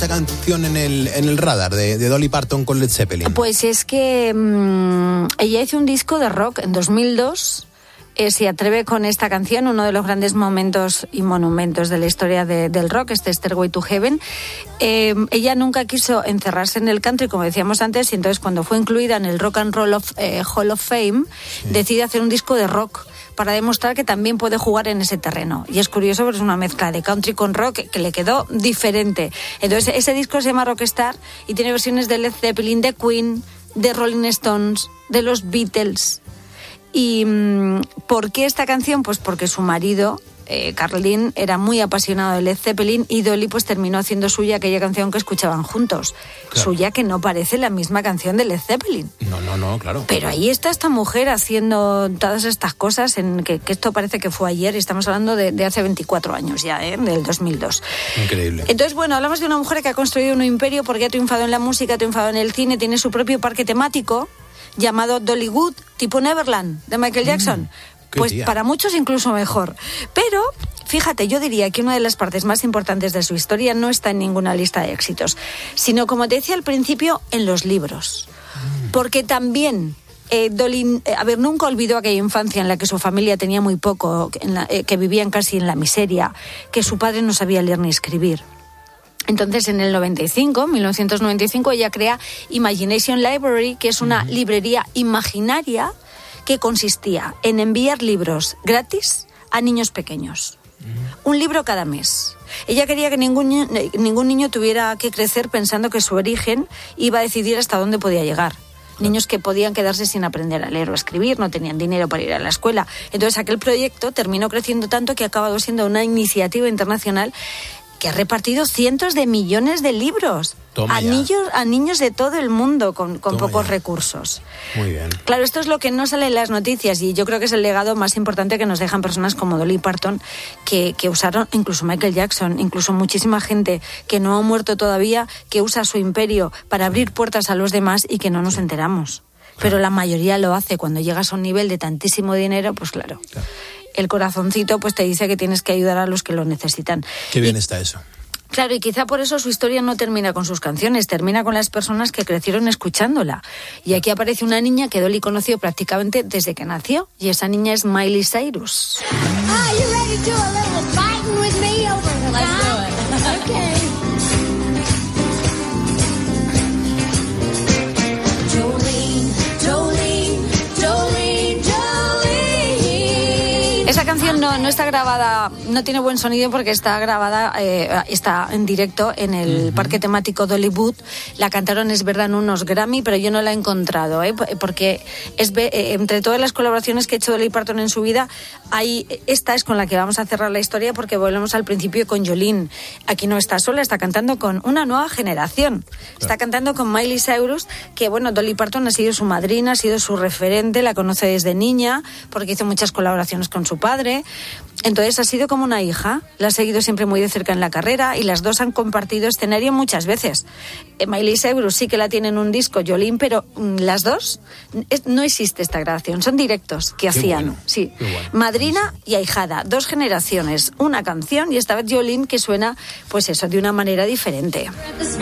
esta canción en el radar de Dolly Parton con Led Zeppelin? Pues es que ella hizo un disco de rock en 2002. Se atreve con esta canción, uno de los grandes momentos y monumentos de la historia del rock, Stairway to Heaven. Ella nunca quiso encerrarse en el country, como decíamos antes, y entonces cuando fue incluida en el Rock and Roll Hall of Fame, decide hacer un disco de rock para demostrar que también puede jugar en ese terreno. Y es curioso porque es una mezcla de country con rock que le quedó diferente. Entonces ese disco se llama Rockstar y tiene versiones de Led Zeppelin, de Queen, de Rolling Stones, de los Beatles. ¿Y por qué esta canción? Pues porque su marido, Carl Dean, era muy apasionado de Led Zeppelin y Dolly pues terminó haciendo suya aquella canción que escuchaban juntos. Claro. Suya que no parece la misma canción de Led Zeppelin. No, claro. Pero ahí está esta mujer haciendo todas estas cosas, que esto parece que fue ayer y estamos hablando de hace 24 años ya, del 2002. Increíble. Entonces, bueno, hablamos de una mujer que ha construido un imperio porque ha triunfado en la música, ha triunfado en el cine, tiene su propio parque temático llamado Dollywood, tipo Neverland, de Michael Jackson. Pues tía. Para muchos incluso mejor. Pero, fíjate, yo diría que una de las partes más importantes de su historia no está en ninguna lista de éxitos, sino, como te decía al principio, en los libros. Porque también Dolly, nunca olvidó aquella infancia en la que su familia tenía muy poco, que vivían casi en la miseria, que su padre no sabía leer ni escribir. Entonces, en el 1995, ella crea Imagination Library, que es una librería imaginaria que consistía en enviar libros gratis a niños pequeños. Un libro cada mes. Ella quería que ningún niño tuviera que crecer pensando que su origen iba a decidir hasta dónde podía llegar. Niños que podían quedarse sin aprender a leer o escribir, no tenían dinero para ir a la escuela. Entonces, aquel proyecto terminó creciendo tanto que ha acabado siendo una iniciativa internacional que ha repartido cientos de millones de libros a niños de todo el mundo con pocos recursos. Muy bien. Claro, esto es lo que no sale en las noticias y yo creo que es el legado más importante que nos dejan personas como Dolly Parton, que usaron, incluso Michael Jackson, incluso muchísima gente que no ha muerto todavía, que usa su imperio para abrir puertas a los demás y que no nos enteramos. Pero la mayoría lo hace. Cuando llegas a un nivel de tantísimo dinero, pues claro. El corazoncito pues te dice que tienes que ayudar a los que lo necesitan. Qué bien está eso. Claro, y quizá por eso su historia no termina con sus canciones, termina con las personas que crecieron escuchándola. Y aquí aparece una niña que Dolly conoció prácticamente desde que nació, y esa niña es Miley Cyrus. Esa canción no está grabada, no tiene buen sonido porque está grabada, está en directo en el parque temático Dollywood. La cantaron, es verdad, en unos Grammy, pero yo no la he encontrado, porque entre todas las colaboraciones que ha hecho Dolly Parton en su vida, esta es con la que vamos a cerrar la historia porque volvemos al principio con Jolene. Aquí no está sola, está cantando con una nueva generación. Está cantando con Miley Cyrus, que bueno, Dolly Parton ha sido su madrina, ha sido su referente, la conoce desde niña porque hizo muchas colaboraciones con su padre. Entonces ha sido como una hija, la ha seguido siempre muy de cerca en la carrera y las dos han compartido escenario muchas veces. Miley Cyrus sí que la tiene en un disco, Jolene, pero las dos no existe esta grabación, son directos que hacían. Bueno, sí. Bueno. Madrina y ahijada, dos generaciones, una canción, y esta vez Jolene que suena pues eso de una manera diferente.